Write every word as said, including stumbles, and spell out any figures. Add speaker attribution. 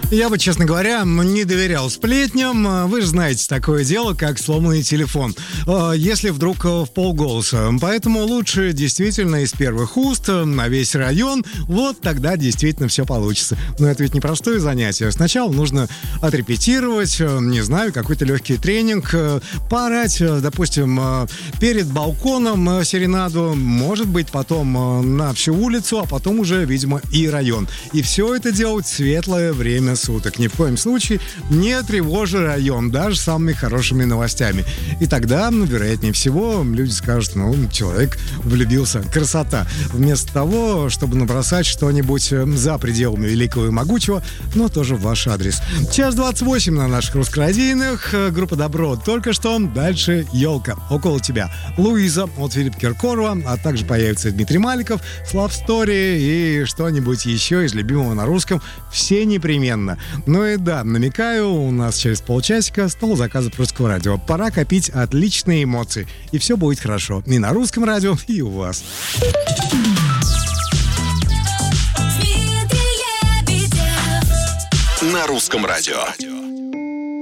Speaker 1: Я бы, честно говоря, не доверял сплетням. Вы же знаете такое дело, как сломанный телефон. Если вдруг в полголоса. Поэтому лучше действительно из первых уст на весь район. Вот тогда действительно все получится. Но это ведь непростое занятие. Сначала нужно отрепетировать, не знаю, какой-то легкий тренинг, поорать, допустим, перед балконом серенаду, может быть, потом на всю улицу, а потом уже, видимо, и район. И все это делать в светлое время суток. Ни в коем случае не тревожи район, даже самыми хорошими новостями. И тогда, ну, вероятнее всего, люди скажут, ну, человек влюбился. Красота. Вместо того, чтобы набросать что-нибудь за пределами великого и могучего, но тоже в ваш адрес. Час двадцать восемь на наших русскорадийных. Группа «Добро» только что. Дальше «Елка». Около тебя. Луиза от Филиппа Киркорова, а также появится Дмитрий Маликов, Love Story и что-нибудь еще из любимого на русском. Все непременно. Ну и да, намекаю, у нас через полчасика стол заказов русского радио. Пора копить отличные эмоции. И все будет хорошо. И на русском радио, и у вас.
Speaker 2: На русском радио.